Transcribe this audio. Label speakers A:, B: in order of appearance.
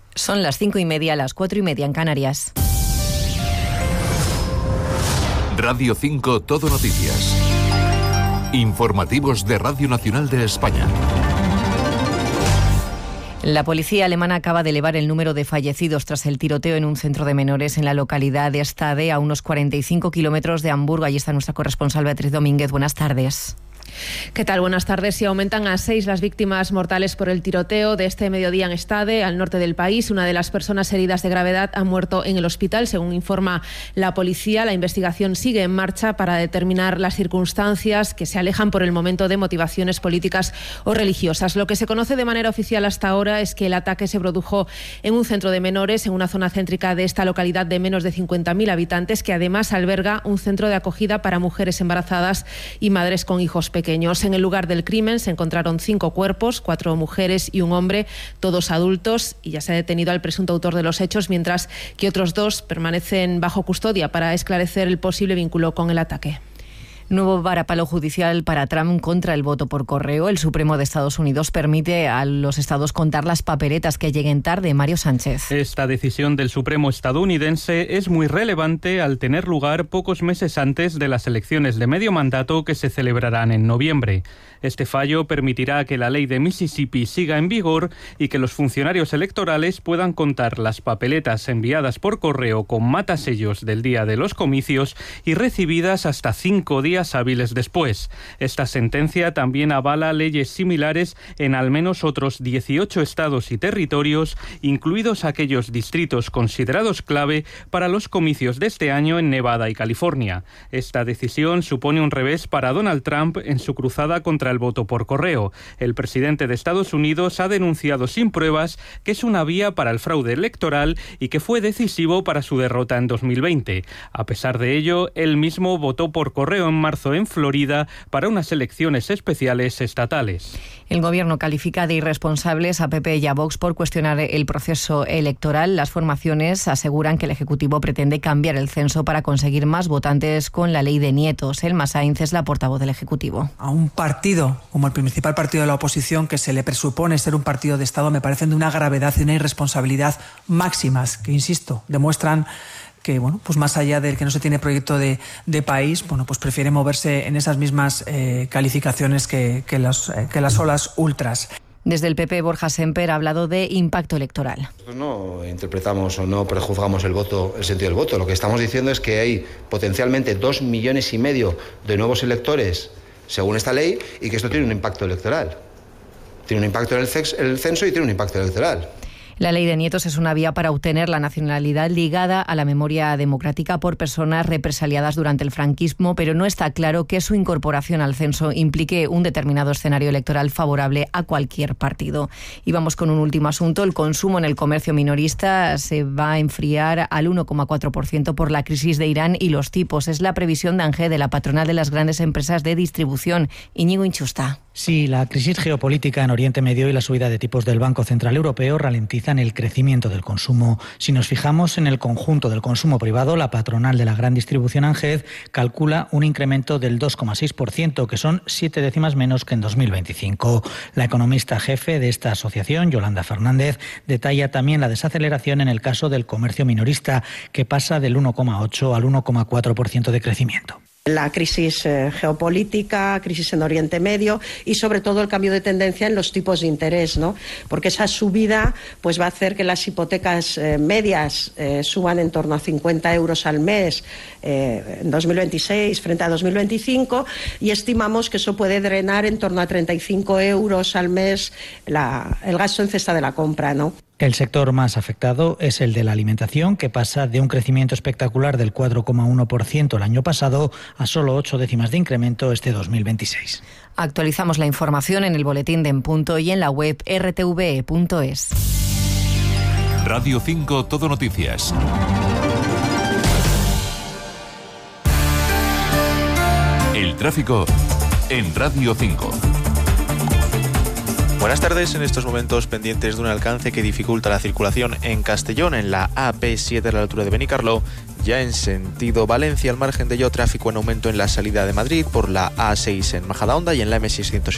A: Son las 5:30, las 4:30 en Canarias.
B: Radio 5 Todo Noticias. Informativos de Radio Nacional de España.
A: La policía alemana acaba de elevar el número de fallecidos tras el tiroteo en un centro de menores en la localidad de Stade, a unos 45 kilómetros de Hamburgo. Allí está nuestra corresponsal Beatriz Domínguez. Buenas tardes.
C: ¿Qué tal? Buenas tardes. Y aumentan a 6 las víctimas mortales por el tiroteo de este mediodía en Stade, al norte del país. Una de las personas heridas de gravedad ha muerto en el hospital, según informa la policía. La investigación sigue en marcha para determinar las circunstancias que se alejan por el momento de motivaciones políticas o religiosas. Lo que se conoce de manera oficial hasta ahora es que el ataque se produjo en un centro de menores, en una zona céntrica de esta localidad de menos de 50.000 habitantes, que además alberga un centro de acogida para mujeres embarazadas y madres con hijos pequeños. En el lugar del crimen se encontraron 5 cuerpos, 4 mujeres y un hombre, todos adultos, y ya se ha detenido al presunto autor de los hechos, mientras que otros 2 permanecen bajo custodia para esclarecer el posible vínculo con el ataque.
A: Nuevo varapalo judicial para Trump contra el voto por correo. El Supremo de Estados Unidos permite a los estados contar las papeletas que lleguen tarde. Mario Sánchez.
D: Esta decisión del Supremo estadounidense es muy relevante al tener lugar pocos meses antes de las elecciones de medio mandato que se celebrarán en noviembre. Este fallo permitirá que la ley de Mississippi siga en vigor y que los funcionarios electorales puedan contar las papeletas enviadas por correo con matasellos del día de los comicios y recibidas hasta 5 días hábiles después. Esta sentencia también avala leyes similares en al menos otros 18 estados y territorios, incluidos aquellos distritos considerados clave para los comicios de este año en Nevada y California. Esta decisión supone un revés para Donald Trump en su cruzada contra el voto por correo. El presidente de Estados Unidos ha denunciado sin pruebas que es una vía para el fraude electoral y que fue decisivo para su derrota en 2020. A pesar de ello, él mismo votó por correo en marzo en Florida para unas elecciones especiales estatales.
A: El Gobierno califica de irresponsables a PP y a Vox por cuestionar el proceso electoral. Las formaciones aseguran que el Ejecutivo pretende cambiar el censo para conseguir más votantes con la ley de nietos. Elma Sainz es la portavoz del Ejecutivo.
E: A un partido como el principal partido de la oposición, que se le presupone ser un partido de Estado, me parecen de una gravedad y una irresponsabilidad máximas que, insisto, demuestran que, bueno, pues más allá del que no se tiene proyecto de país, bueno, pues prefiere moverse en esas mismas calificaciones que las olas ultras.
A: Desde el PP, Borja Semper ha hablado de impacto electoral.
F: Pues no interpretamos o no prejuzgamos el sentido del voto. Lo que estamos diciendo es que hay potencialmente 2,5 millones de nuevos electores según esta ley, y que esto tiene un impacto electoral. Tiene un impacto en el censo y tiene un impacto electoral.
A: La ley de nietos es una vía para obtener la nacionalidad ligada a la memoria democrática por personas represaliadas durante el franquismo, pero no está claro que su incorporación al censo implique un determinado escenario electoral favorable a cualquier partido. Y vamos con un último asunto. El consumo en el comercio minorista se va a enfriar al 1,4% por la crisis de Irán y los tipos. Es la previsión de ANGE, de la patronal de las grandes empresas de distribución. Íñigo Inchusta.
G: Sí, la crisis geopolítica en Oriente Medio y la subida de tipos del Banco Central Europeo ralentizan el crecimiento del consumo. Si nos fijamos en el conjunto del consumo privado, la patronal de la gran distribución ANGED calcula un incremento del 2,6%, que son 7 décimas menos que en 2025. La economista jefe de esta asociación, Yolanda Fernández, detalla también la desaceleración en el caso del comercio minorista, que pasa del 1,8 al 1,4% de crecimiento.
H: La crisis geopolítica, crisis en Oriente Medio y sobre todo el cambio de tendencia en los tipos de interés, ¿no? Porque esa subida pues va a hacer que las hipotecas medias suban en torno a 50 euros al mes en 2026 frente a 2025, y estimamos que eso puede drenar en torno a 35 euros al mes el gasto en cesta de la compra, ¿no?
G: El sector más afectado es el de la alimentación, que pasa de un crecimiento espectacular del 4,1% el año pasado a solo 8 décimas de incremento este 2026.
A: Actualizamos la información en el boletín de En Punto y en la web rtve.es.
B: Radio 5 Todo Noticias. El tráfico en Radio 5.
I: Buenas tardes. En estos momentos pendientes de un alcance que dificulta la circulación en Castellón, en la AP7 a la altura de Benicarló. Ya en sentido Valencia, al margen de ello, tráfico en aumento en la salida de Madrid por la A6 en Majadahonda y en la M660